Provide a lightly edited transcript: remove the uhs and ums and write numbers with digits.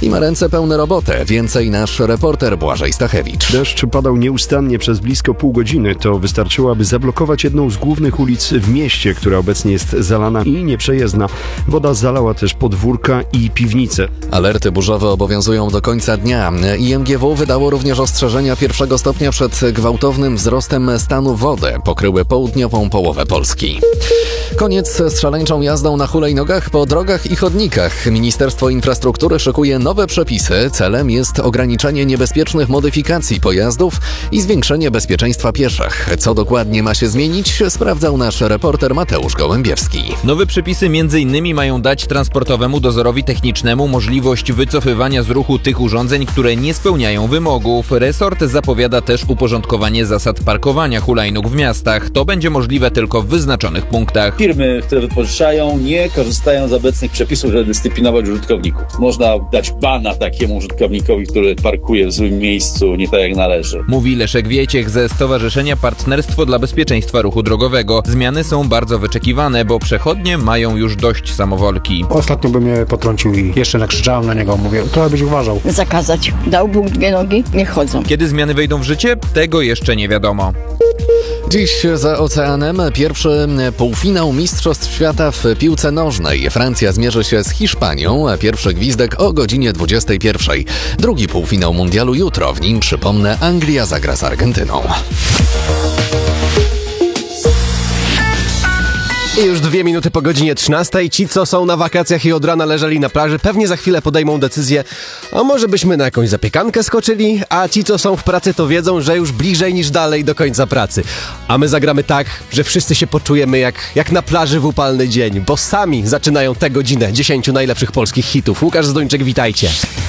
i ma ręce pełne roboty. Więcej nasz reporter Błażej Stachewicz. Deszcz padał nieustannie przez blisko pół godziny. To wystarczyło, aby zablokować jedną z głównych ulic w mieście, która obecnie jest zalana i nieprzejezdna. Woda zalała też podwórka i piwnice. Alerty burzowe obowiązują do końca dnia. IMGW wydało również ostrzeżenia pierwszego stopnia przed gwałtownym wzrostem stanu wody. Pokryły południową połowę Polski. Koniec z szaleńczą jazdą na hulajnogach po drogach i chodnikach. Ministerstwo Infrastruktury szykuje nowe przepisy. Celem jest ograniczenie niebezpiecznych modyfikacji pojazdów i zwiększenie bezpieczeństwa pieszych. Co dokładnie ma się zmienić, sprawdzał nasz reporter Mateusz Gołębiewski. Nowe przepisy m.in. mają dać transportowemu dozorowi technicznemu możliwość wycofywania z ruchu tych urządzeń, które nie spełniają wymogów. Resort zapowiada też uporządkowanie zasad parkowania hulajnóg w miastach. To będzie możliwe tylko w wyznaczonych punktach. Firmy, które wypożyczają, nie korzystają z obecnych przepisów, żeby dyscyplinować użytkowników. Można dać bana takiemu użytkownikowi, który parkuje w złym miejscu, nie tak jak należy. Mówi Leszek Wieciech ze Stowarzyszenia Partnerstwo dla Bezpieczeństwa Ruchu Drogowego. Zmiany są bardzo wyczekiwane, bo przechodnie mają już dość samowolki. Ostatnio by mnie potrącił i jeszcze nakrzyczałem na niego. Mówię, trochę byś uważał. Zakazać. Dał Bóg dwie nogi, niech chodzą. Kiedy zmiany wejdą w życie? Tego jeszcze nie wiadomo. Dziś za oceanem pierwszy półfinał Mistrzostw Świata w piłce nożnej. Francja zmierzy się z Hiszpanią, a pierwszy gwizdek o godzinie 21. Drugi półfinał mundialu jutro. W nim, przypomnę, Anglia zagra z Argentyną. I już 2 minuty po godzinie 13. Ci, co są na wakacjach i od rana leżeli na plaży, pewnie za chwilę podejmą decyzję, a może byśmy na jakąś zapiekankę skoczyli? A ci, co są w pracy, to wiedzą, że już bliżej niż dalej do końca pracy. A my zagramy tak, że wszyscy się poczujemy jak na plaży w upalny dzień, bo sami zaczynają tę godzinę 10 najlepszych polskich hitów. Łukasz Zdończyk, witajcie.